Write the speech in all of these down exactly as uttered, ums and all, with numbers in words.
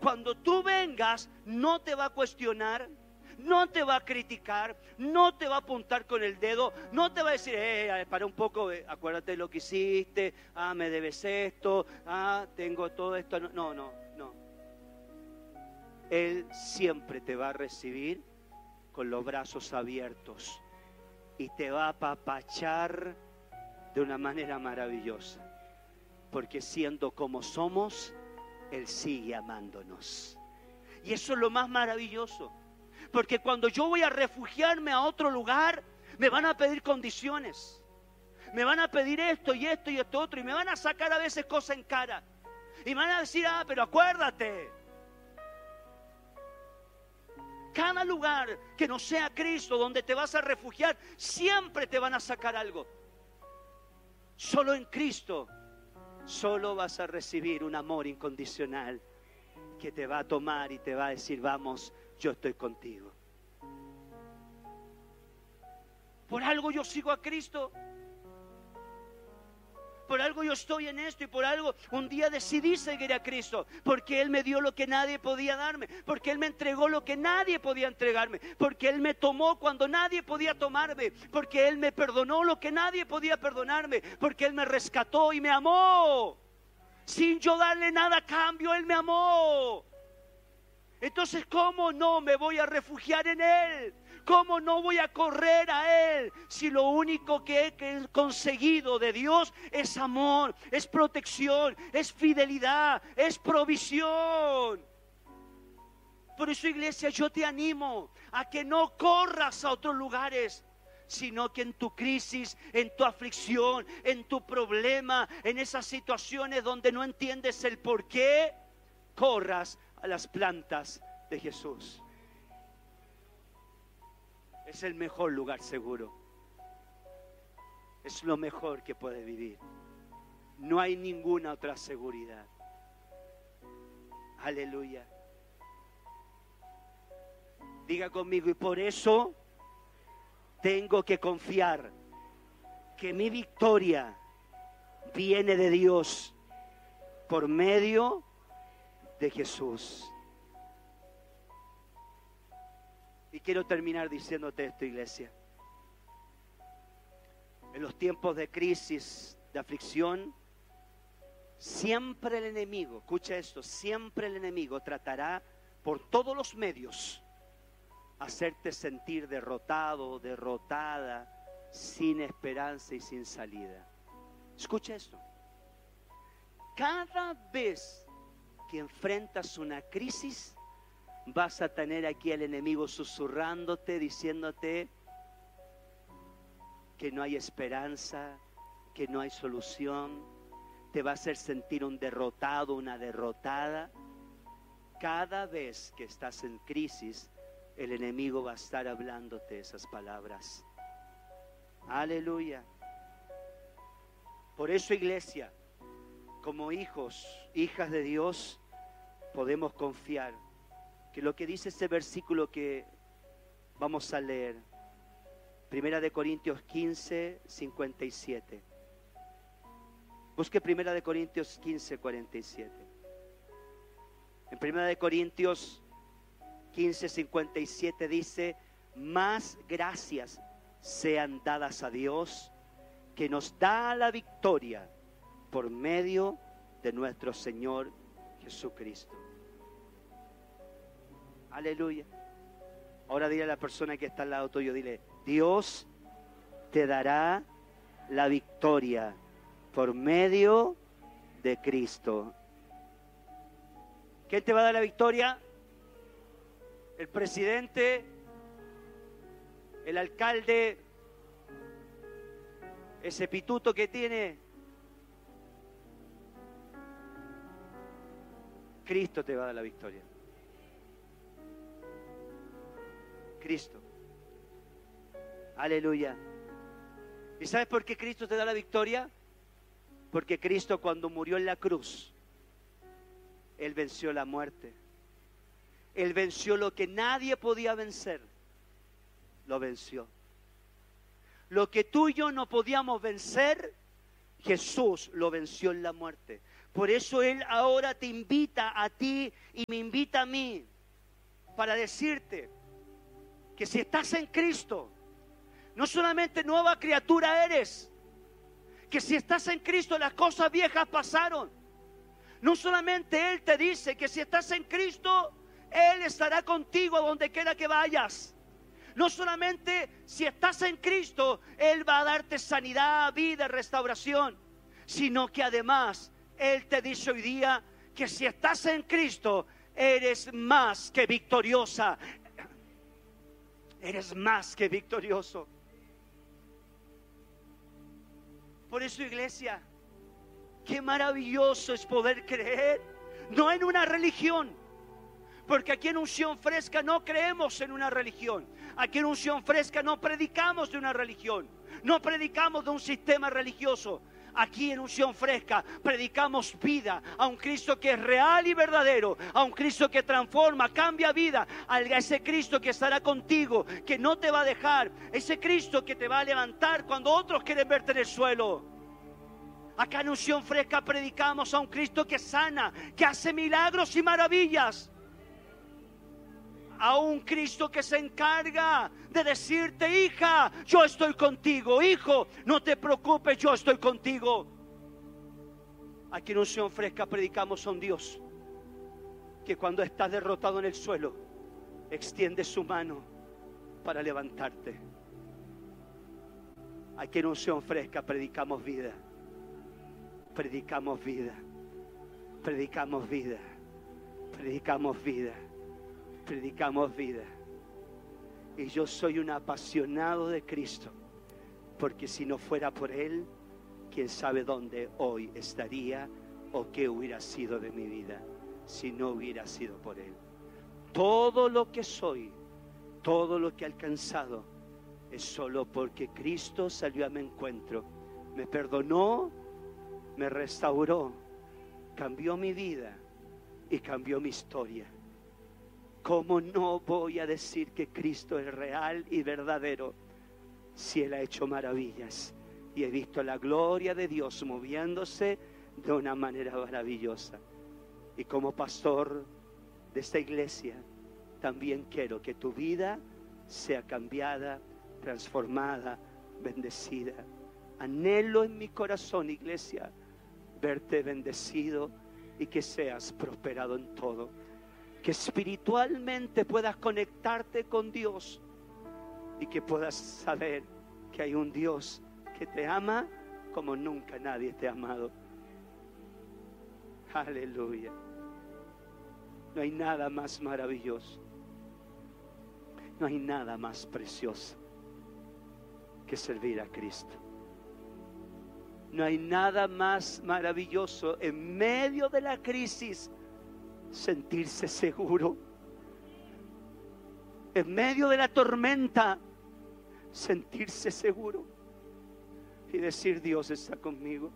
cuando tú vengas, no te va a cuestionar, no te va a criticar, no te va a apuntar con el dedo, no te va a decir, eh, para un poco, eh, acuérdate de lo que hiciste, ah, me debes esto, ah, tengo todo esto. No, no, no. Él siempre te va a recibir con los brazos abiertos y te va a apapachar de una manera maravillosa, porque siendo como somos, Él sigue amándonos. Y eso es lo más maravilloso, porque cuando yo voy a refugiarme a otro lugar, me van a pedir condiciones, me van a pedir esto y esto y esto otro, y me van a sacar a veces cosas en cara, y me van a decir, ah, pero acuérdate. Cada lugar que no sea Cristo, donde te vas a refugiar, siempre te van a sacar algo. Solo en Cristo, solo vas a recibir un amor incondicional que te va a tomar y te va a decir, vamos, yo estoy contigo. Por algo yo sigo a Cristo. Por algo yo estoy en esto, y por algo un día decidí seguir a Cristo, porque Él me dio lo que nadie podía darme, porque Él me entregó lo que nadie podía entregarme, porque Él me tomó cuando nadie podía tomarme, porque Él me perdonó lo que nadie podía perdonarme, porque Él me rescató y me amó. Sin yo darle nada a cambio, Él me amó. Entonces, ¿cómo no me voy a refugiar en Él? ¿Cómo no voy a correr a Él si lo único que he conseguido de Dios es amor, es protección, es fidelidad, es provisión? Por eso, iglesia, yo te animo a que no corras a otros lugares, sino que en tu crisis, en tu aflicción, en tu problema, en esas situaciones donde no entiendes el por qué, corras a las plantas de Jesús. Es el mejor lugar seguro. Es lo mejor que puedes vivir. No hay ninguna otra seguridad. Aleluya. Diga conmigo, y por eso tengo que confiar que mi victoria viene de Dios por medio de Jesús. Y quiero terminar diciéndote esto, iglesia. En los tiempos de crisis, de aflicción, siempre el enemigo, escucha esto, siempre el enemigo tratará por todos los medios hacerte sentir derrotado, derrotada, sin esperanza y sin salida. Escucha esto. Cada vez que enfrentas una crisis, vas a tener aquí al enemigo susurrándote, diciéndote que no hay esperanza, que no hay solución. Te va a hacer sentir un derrotado, una derrotada. Cada vez que estás en crisis, el enemigo va a estar hablándote esas palabras. Aleluya. Por eso, iglesia, como hijos, hijas de Dios, podemos confiar que lo que dice este versículo que vamos a leer, Primera de Corintios quince, cincuenta y siete. Busque Primera de Corintios quince, cuarenta y siete. En Primera de Corintios quince, cincuenta y siete dice: más gracias sean dadas a Dios, que nos da la victoria por medio de nuestro Señor Jesucristo. Aleluya. Ahora dile a la persona que está al lado tuyo, dile: Dios te dará la victoria por medio de Cristo. ¿Quién te va a dar la victoria? El presidente, el alcalde, ese pituto que tiene. Cristo te va a dar la victoria. Cristo. Aleluya. ¿Y sabes por qué Cristo te da la victoria? Porque Cristo, cuando murió en la cruz, Él venció la muerte. Él venció lo que nadie podía vencer. Lo venció. Lo que tú y yo no podíamos vencer, Jesús lo venció en la muerte. Por eso Él ahora te invita a ti y me invita a mí para decirte que si estás en Cristo, no solamente nueva criatura eres, que si estás en Cristo las cosas viejas pasaron. No solamente Él te dice que si estás en Cristo, Él estará contigo a donde quiera que vayas. No solamente si estás en Cristo, Él va a darte sanidad, vida, restauración, sino que además Él te dice hoy día que si estás en Cristo, eres más que victoriosa. Eres más que victorioso. Por eso, iglesia, qué maravilloso es poder creer, no en una religión. Porque aquí en Unción Fresca no creemos en una religión. Aquí en Unción Fresca no predicamos de una religión. No predicamos de un sistema religioso. Aquí en Unción Fresca predicamos vida a un Cristo que es real y verdadero, a un Cristo que transforma, cambia vida, a ese Cristo que estará contigo, que no te va a dejar, ese Cristo que te va a levantar cuando otros quieren verte en el suelo. Acá en Unción Fresca predicamos a un Cristo que sana, que hace milagros y maravillas. A un Cristo que se encarga de decirte: hija, yo estoy contigo. Hijo, no te preocupes, yo estoy contigo. Aquí en Unción Fresca predicamos a un Dios que cuando estás derrotado en el suelo, extiende su mano para levantarte. Aquí en Unción Fresca predicamos vida. Predicamos vida. Predicamos vida. Predicamos vida. Predicamos vida. Y yo soy un apasionado de Cristo, porque si no fuera por Él, quién sabe dónde hoy estaría o qué hubiera sido de mi vida si no hubiera sido por Él. Todo lo que soy, todo lo que he alcanzado, es solo porque Cristo salió a mi encuentro, me perdonó, me restauró, cambió mi vida y cambió mi historia. ¿Cómo no voy a decir que Cristo es real y verdadero si Él ha hecho maravillas? Y he visto la gloria de Dios moviéndose de una manera maravillosa. Y como pastor de esta iglesia, también quiero que tu vida sea cambiada, transformada, bendecida. Anhelo en mi corazón, iglesia, verte bendecido y que seas prosperado en todo. Que espiritualmente puedas conectarte con Dios y que puedas saber que hay un Dios que te ama como nunca nadie te ha amado. Aleluya. No hay nada más maravilloso, no hay nada más precioso que servir a Cristo. No hay nada más maravilloso en medio de la crisis, sentirse seguro. En medio de la tormenta, sentirse seguro y decir: Dios está conmigo.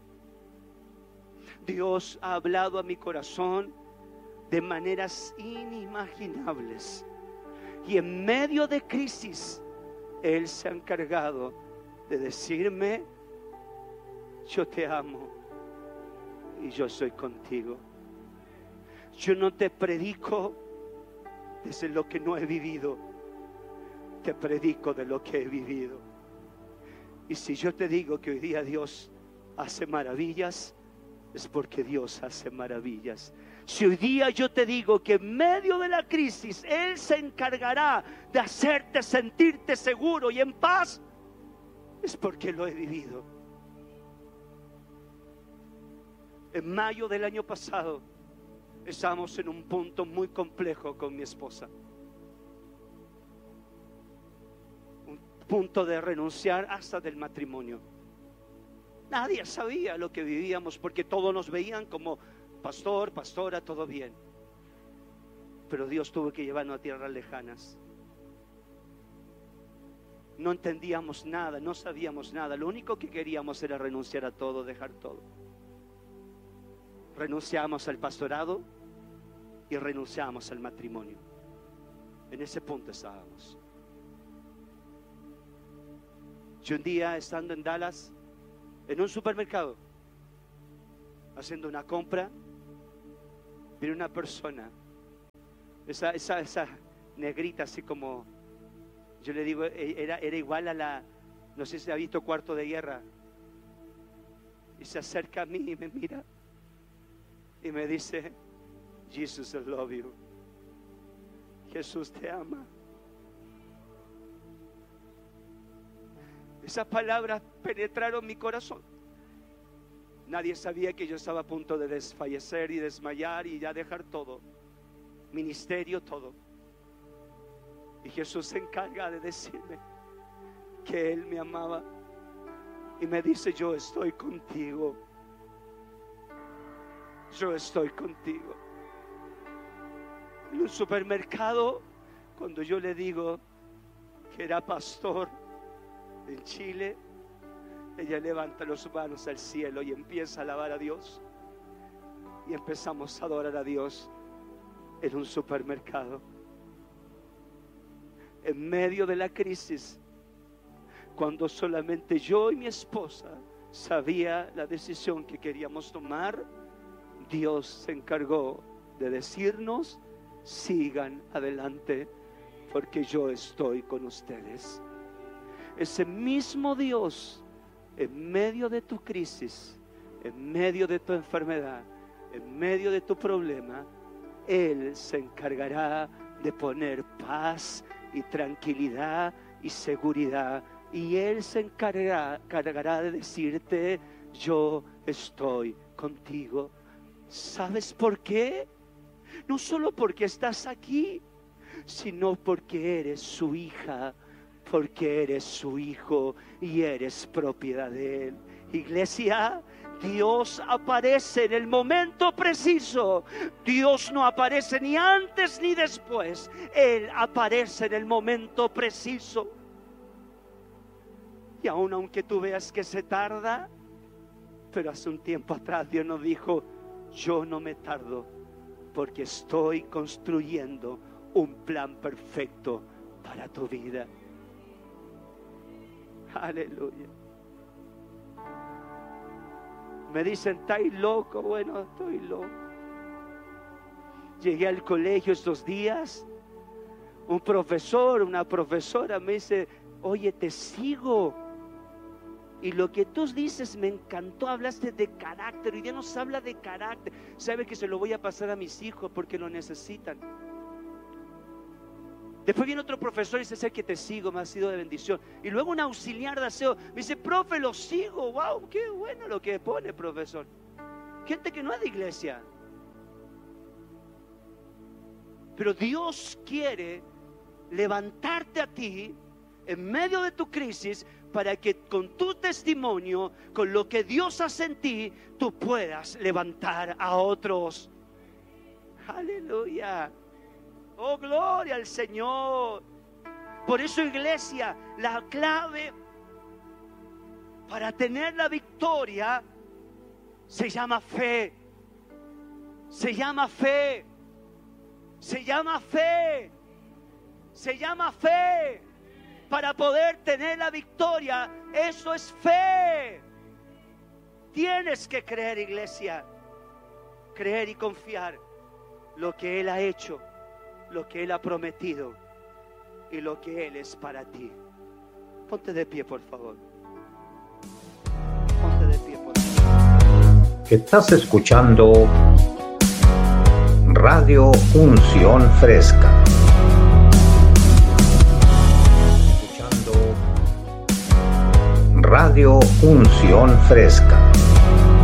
Dios ha hablado a mi corazón de maneras inimaginables, y en medio de crisis Él se ha encargado de decirme: yo te amo y yo soy contigo. Yo no te predico desde lo que no he vivido, te predico de lo que he vivido. Y si yo te digo que hoy día Dios hace maravillas, es porque Dios hace maravillas. Si hoy día yo te digo que en medio de la crisis Él se encargará de hacerte sentirte seguro y en paz, es porque lo he vivido. En mayo del año pasado estábamos en un punto muy complejo con mi esposa. Un punto de renunciar hasta del matrimonio. Nadie sabía lo que vivíamos porque todos nos veían como pastor, pastora, todo bien. Pero Dios tuvo que llevarnos a tierras lejanas. No entendíamos nada, no sabíamos nada. Lo único que queríamos era renunciar a todo, dejar todo. Renunciamos al pastorado y renunciamos al matrimonio. En ese punto estábamos. Yo un día, estando en Dallas, en un supermercado, haciendo una compra, viene una persona, esa, esa, esa negrita así como, yo le digo, era, era igual a la, no sé si ha visto Cuarto de Guerra, y se acerca a mí y me mira y me dice, Jesus, I love you. Jesús te ama. Esas palabras penetraron mi corazón. Nadie sabía que yo estaba a punto de desfallecer y desmayar y ya dejar todo, ministerio, todo. Y Jesús se encarga de decirme que Él me amaba y me dice, yo estoy contigo, yo estoy contigo. En un supermercado, cuando yo le digo que era pastor en Chile, ella levanta los manos al cielo y empieza a alabar a Dios. Y empezamos a adorar a Dios en un supermercado. En medio de la crisis, cuando solamente yo y mi esposa sabía la decisión que queríamos tomar, Dios se encargó de decirnos, sigan adelante, porque yo estoy con ustedes. Ese mismo Dios, en medio de tu crisis, en medio de tu enfermedad, en medio de tu problema, Él se encargará de poner paz y tranquilidad y seguridad. Y Él se encargará, encargará de decirte, yo estoy contigo. ¿Sabes por qué? No solo porque estás aquí, sino porque eres su hija, porque eres su hijo y eres propiedad de Él. Iglesia, Dios aparece en el momento preciso. Dios no aparece ni antes ni después. Él aparece en el momento preciso. Y aun aunque tú veas que se tarda, pero hace un tiempo atrás Dios nos dijo, yo no me tardo, porque estoy construyendo un plan perfecto para tu vida. Aleluya. Me dicen, ¿estáis loco? Bueno, estoy loco. Llegué al colegio estos días. Un profesor, una profesora me dice, oye, te sigo. Y lo que tú dices me encantó, hablaste de carácter. Hoy día nos habla de carácter. Sabe que se lo voy a pasar a mis hijos porque lo necesitan. Después viene otro profesor y dice, sé que te sigo, me ha sido de bendición. Y luego un auxiliar de aseo me dice, profe, lo sigo. Wow, qué bueno lo que pone, profesor. Gente que no es de iglesia. Pero Dios quiere levantarte a ti en medio de tu crisis, para que con tu testimonio, con lo que Dios hace en ti, tú puedas levantar a otros. Aleluya. Oh, gloria al Señor. Por eso, iglesia, la clave para tener la victoria se llama fe. Se llama fe. Se llama fe. Se llama fe. Para poder tener la victoria, eso es fe. Tienes que creer, iglesia. Creer y confiar lo que Él ha hecho, lo que Él ha prometido y lo que Él es para ti. Ponte de pie, por favor. Ponte de pie, por favor. Estás escuchando Radio Unción Fresca. Radio Unción Fresca.